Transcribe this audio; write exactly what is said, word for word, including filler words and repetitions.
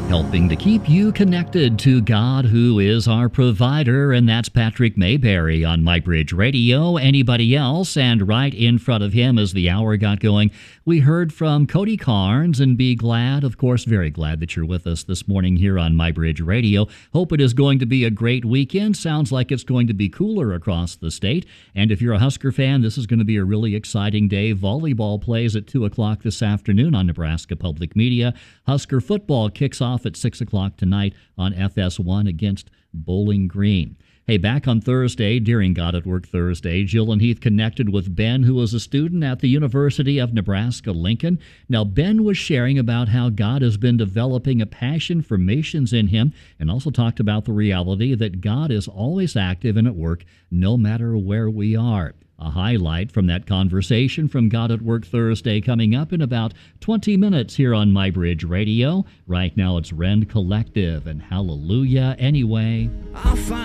helping to keep you connected to God, who is our provider, and that's Patrick Mayberry on MyBridge Radio. Anybody else? And right in front of him as the hour got going, we heard from Cody Carnes, and be glad, of course, very glad that you're with us this morning here on MyBridge Radio. Hope it is going to be a great weekend. Sounds like it's going to be cooler across the state. And if you're a Husker fan, this is going to be a really exciting day. Volleyball plays at two o'clock this afternoon on Nebraska Public Media. Husker football kicks off at six o'clock tonight on F S one against Bowling Green. Hey, back on Thursday, during God at Work Thursday, Jill and Heath connected with Ben, who was a student at the University of Nebraska-Lincoln. Now, Ben was sharing about how God has been developing a passion for missions in him, and also talked about the reality that God is always active and at work, no matter where we are. A highlight from that conversation from God at Work Thursday coming up in about twenty minutes here on MyBridge Radio. Right now it's Rend Collective and Hallelujah Anyway. I'll find